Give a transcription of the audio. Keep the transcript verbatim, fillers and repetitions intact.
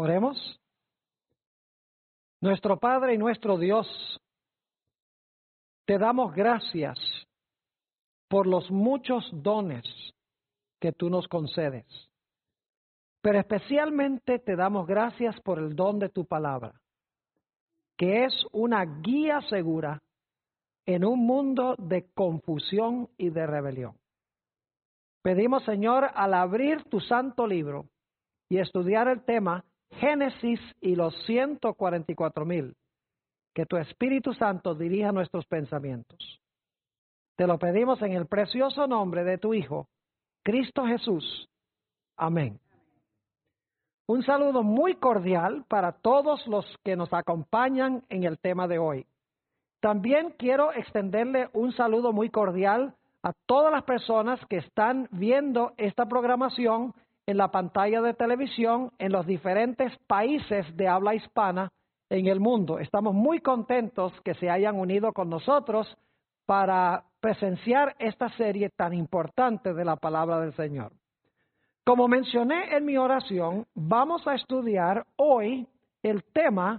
Oremos. Nuestro Padre y nuestro Dios, te damos gracias por los muchos dones que tú nos concedes, pero especialmente te damos gracias por el don de tu palabra, que es una guía segura en un mundo de confusión y de rebelión. Pedimos, Señor, al abrir tu santo libro y estudiar el tema Génesis y los ciento cuarenta y cuatro mil, que tu Espíritu Santo dirija nuestros pensamientos. Te lo pedimos en el precioso nombre de tu Hijo, Cristo Jesús. Amén. Un saludo muy cordial para todos los que nos acompañan en el tema de hoy. También quiero extenderle un saludo muy cordial a todas las personas que están viendo esta programación en la pantalla de televisión en los diferentes países de habla hispana en el mundo. Estamos muy contentos que se hayan unido con nosotros para presenciar esta serie tan importante de la palabra del Señor. Como mencioné en mi oración, vamos a estudiar hoy el tema